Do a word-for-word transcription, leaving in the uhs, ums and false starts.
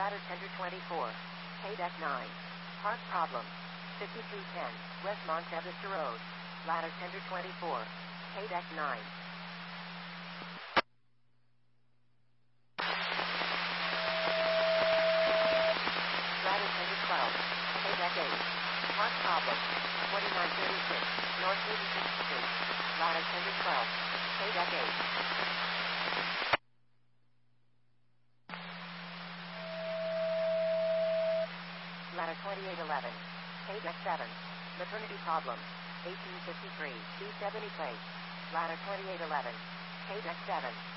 Ladder Tender twenty-four. K deck nine. Park problem. fifty-three ten. West Montevista Road. Ladder Tender twenty-four. K deck nine. Ladder Tender twelve. K deck eight. Park problem. twenty-nine thirty-six. North eighty-sixth Street. Ladder Tender twelve. K deck eight. Ladder twenty-eight eleven. K deck seven. Maternity problem. eighteen fifty-three. B seventy Place. Ladder twenty-eight eleven. K deck seven.